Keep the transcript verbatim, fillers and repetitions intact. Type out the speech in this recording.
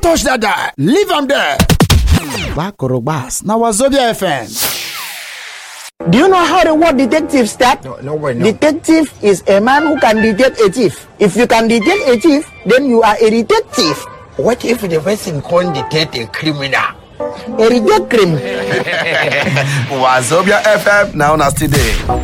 touch that die. Leave them there. Bakorobas. Now Wazobia F M. Do you know how the word detective starts? No, no way, no. Detective is a man who can detect a thief. If you can detect a thief, then you are a detective. What if the person can't detect a criminal? A detective. Wazobia F M. Now, now, today.